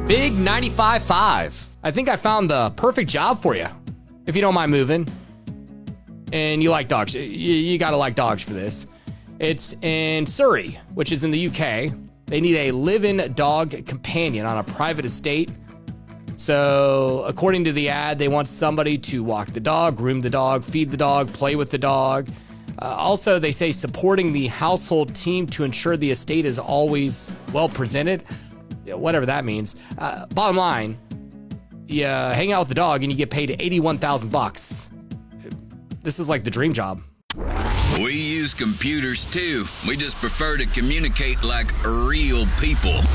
Big 95.5. I think I found the perfect job for you. If you don't mind moving and you like dogs, you gotta like dogs for this. It's in Surrey, which is in the UK. They need a live-in dog companion on a private estate. So according to the ad, they want somebody to walk the dog, groom the dog, feed the dog, play with the dog. Also, they say supporting the household team to ensure the estate is always well presented. Whatever that means. Bottom line, you hang out with the dog and you get paid $81,000. This is like the dream job. We use computers too. We just prefer to communicate like real people.